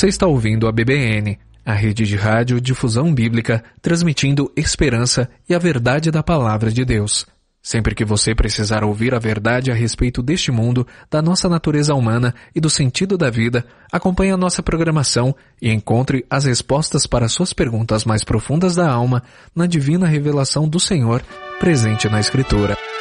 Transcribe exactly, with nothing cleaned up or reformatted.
Você está ouvindo a B B N, a rede de rádio difusão bíblica, transmitindo esperança e a verdade da palavra de Deus. Sempre que você precisar ouvir a verdade a respeito deste mundo, da nossa natureza humana e do sentido da vida, acompanhe a nossa programação e encontre as respostas para suas perguntas mais profundas da alma na divina revelação do Senhor presente na Escritura.